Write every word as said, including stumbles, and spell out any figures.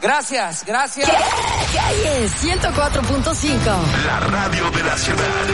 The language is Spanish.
Gracias, gracias. Calle ciento cuatro punto cinco. La radio de la ciudad.